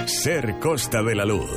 Ser Costa de la Luz.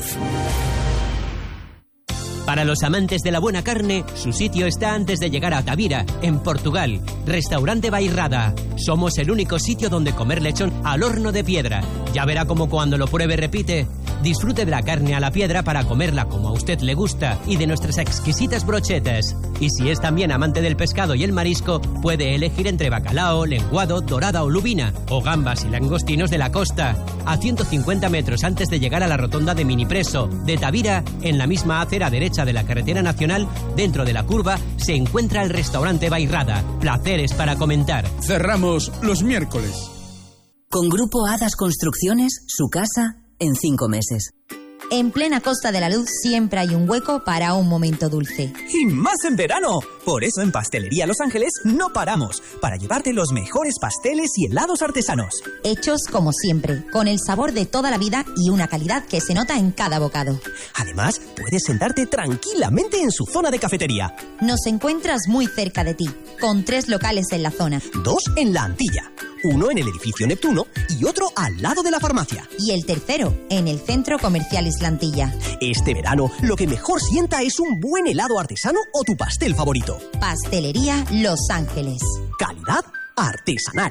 Para los amantes de la buena carne, su sitio está antes de llegar a Tavira, en Portugal. Restaurante Bairrada. Somos el único sitio donde comer lechón al horno de piedra. Ya verá cómo cuando lo pruebe repite. Disfrute de la carne a la piedra para comerla como a usted le gusta y de nuestras exquisitas brochetas. Y si es también amante del pescado y el marisco, puede elegir entre bacalao, lenguado, dorada o lubina, o gambas y langostinos de la costa. A 150 metros antes de llegar a la rotonda de Minipreso de Tavira, en la misma acera derecha de la carretera nacional, dentro de la curva, se encuentra el restaurante Bairrada. Placeres para comentar. Cerramos los miércoles. Con Grupo Hadas Construcciones, su casa en 5 meses. En plena Costa de la Luz siempre hay un hueco para un momento dulce. ¡Y más en verano! Por eso en Pastelería Los Ángeles no paramos, para llevarte los mejores pasteles y helados artesanos. Hechos como siempre, con el sabor de toda la vida y una calidad que se nota en cada bocado. Además, puedes sentarte tranquilamente en su zona de cafetería. Nos encuentras muy cerca de ti, con 3 locales en la zona. 2 en La Antilla, 1 en el edificio Neptuno y otro al lado de la farmacia. Y el tercero, en el Centro Comercial Islantilla. Este verano, lo que mejor sienta es un buen helado artesano o tu pastel favorito. Pastelería Los Ángeles. Calidad artesanal.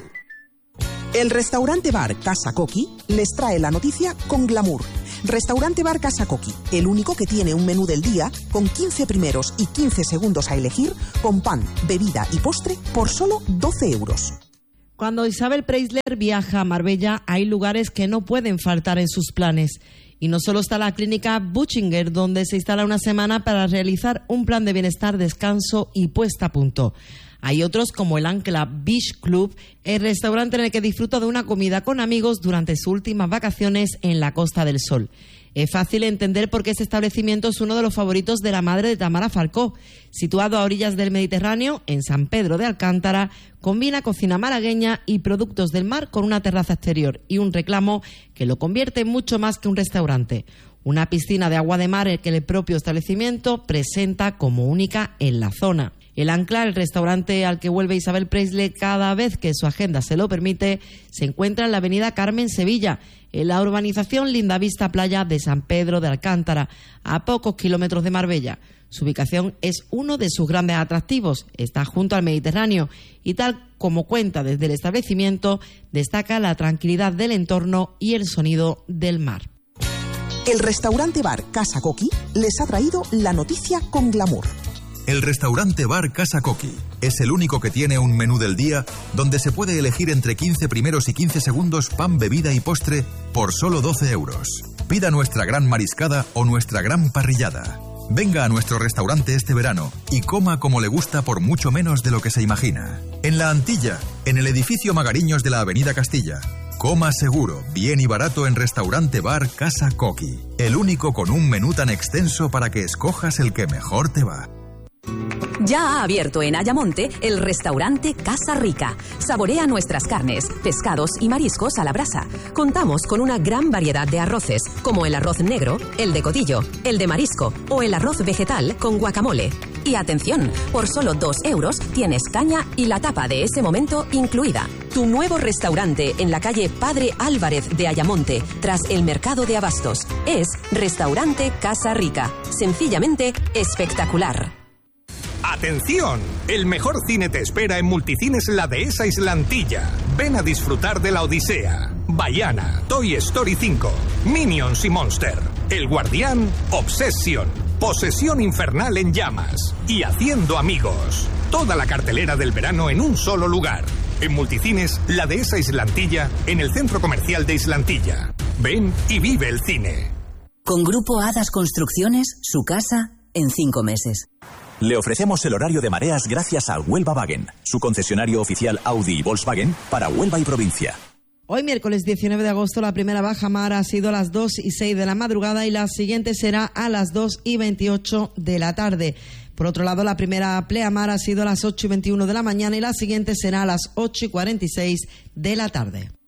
El restaurante bar Casa Coqui les trae la noticia con glamour. Restaurante bar Casa Coqui, el único que tiene un menú del día con 15 primeros y 15 segundos a elegir, con pan, bebida y postre por solo 12 euros. Cuando Isabel Preisler viaja a Marbella, hay lugares que no pueden faltar en sus planes. Y no solo está la clínica Buchinger, donde se instala una semana para realizar un plan de bienestar, descanso y puesta a punto. Hay otros como el Ancla Beach Club, el restaurante en el que disfruta de una comida con amigos durante sus últimas vacaciones en la Costa del Sol. Es fácil entender por qué este establecimiento es uno de los favoritos de la madre de Tamara Falcó. Situado a orillas del Mediterráneo, en San Pedro de Alcántara, combina cocina malagueña y productos del mar con una terraza exterior y un reclamo que lo convierte en mucho más que un restaurante. Una piscina de agua de mar que el propio establecimiento presenta como única en la zona. El Ancla, el restaurante al que vuelve Isabel Preisler cada vez que su agenda se lo permite, se encuentra en la avenida Carmen Sevilla, en la urbanización Lindavista Playa de San Pedro de Alcántara, a pocos kilómetros de Marbella. Su ubicación es uno de sus grandes atractivos, está junto al Mediterráneo y, tal como cuenta desde el establecimiento, destaca la tranquilidad del entorno y el sonido del mar. El restaurante bar Casa Coqui les ha traído la noticia con glamour. El restaurante bar Casa Coqui es el único que tiene un menú del día donde se puede elegir entre 15 primeros y 15 segundos pan, bebida y postre por solo 12 euros. Pida nuestra gran mariscada o nuestra gran parrillada. Venga a nuestro restaurante este verano y coma como le gusta por mucho menos de lo que se imagina. En La Antilla, en el edificio Magariños de la Avenida Castilla. Coma seguro, bien y barato en restaurante bar Casa Coqui. El único con un menú tan extenso para que escojas el que mejor te va. Ya ha abierto en Ayamonte el restaurante Casa Rica. Saborea nuestras carnes, pescados y mariscos a la brasa. Contamos con una gran variedad de arroces, como el arroz negro, el de codillo, el de marisco o el arroz vegetal con guacamole. Y atención, por solo 2 euros tienes caña y la tapa de ese momento incluida. Tu nuevo restaurante en la calle Padre Álvarez de Ayamonte, tras el mercado de abastos. Es Restaurante Casa Rica. Sencillamente espectacular. ¡Atención! El mejor cine te espera en Multicines La Dehesa Islantilla. Ven a disfrutar de La Odisea, Vaiana, Toy Story 5, Minions y Monster, El Guardián, Obsession, Posesión Infernal en Llamas y Haciendo Amigos. Toda la cartelera del verano en un solo lugar. En Multicines La Dehesa Islantilla, en el Centro Comercial de Islantilla. Ven y vive el cine. Con Grupo Hadas Construcciones, su casa en 5 meses. Le ofrecemos el horario de mareas gracias a Huelva Wagen, su concesionario oficial Audi y Volkswagen para Huelva y provincia. Hoy, miércoles 19 de agosto, la primera bajamar ha sido a las 2:06 de la madrugada y la siguiente será a las 2:28 de la tarde. Por otro lado, la primera pleamar ha sido a las 8:21 de la mañana y la siguiente será a las 8:46 de la tarde.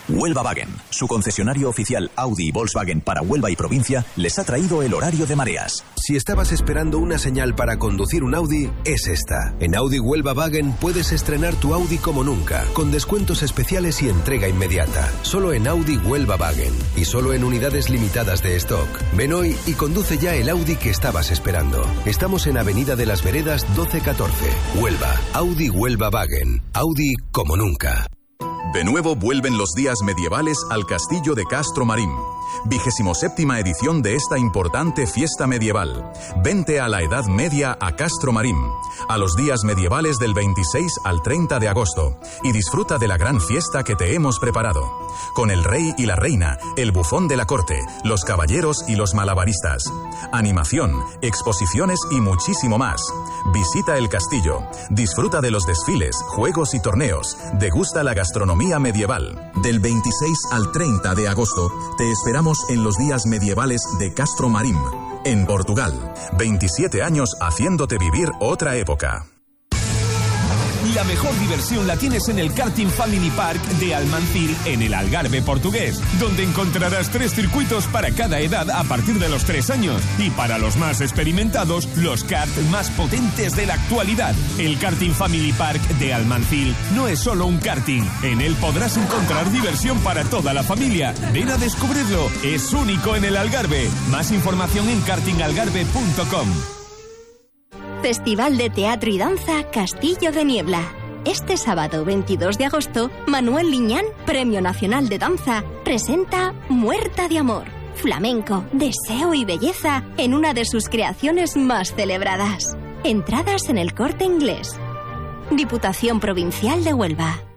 Huelva Wagen, su concesionario oficial Audi y Volkswagen para Huelva y provincia, les ha traído el horario de mareas. Si estabas esperando una señal para conducir un Audi, es esta. En Audi Huelva Wagen puedes estrenar tu Audi como nunca, con descuentos especiales y entrega inmediata. Solo en Audi Huelva Wagen y solo en unidades limitadas de stock. Ven hoy y conduce ya el Audi que estabas esperando. Estamos en Avenida de las Veredas 1214, Huelva. Audi Huelva Wagen. Audi como nunca. De nuevo vuelven los días medievales al Castillo de Castro Marín. 27ª edición de esta importante fiesta medieval. Vente a la Edad Media a Castro Marín, a los días medievales del 26 al 30 de agosto, y disfruta de la gran fiesta que te hemos preparado. Con el rey y la reina, el bufón de la corte, los caballeros y los malabaristas. Animación, exposiciones y muchísimo más. Visita el castillo, disfruta de los desfiles, juegos y torneos, degusta la gastronomía medieval. Del 26 al 30 de agosto te esperamos en los días medievales de Castro Marín, en Portugal. 27 años haciéndote vivir otra época. La mejor diversión la tienes en el Karting Family Park de Almancil, en el Algarve portugués, donde encontrarás 3 circuitos para cada edad a partir de los 3 años. Y para los más experimentados, los karts más potentes de la actualidad. El Karting Family Park de Almancil no es solo un karting. En él podrás encontrar diversión para toda la familia. Ven a descubrirlo. Es único en el Algarve. Más información en kartingalgarve.com. Festival de Teatro y Danza Castillo de Niebla. Este sábado 22 de agosto, Manuel Liñán, Premio Nacional de Danza, presenta Muerta de Amor, flamenco, deseo y belleza en una de sus creaciones más celebradas. Entradas en el Corte Inglés. Diputación Provincial de Huelva.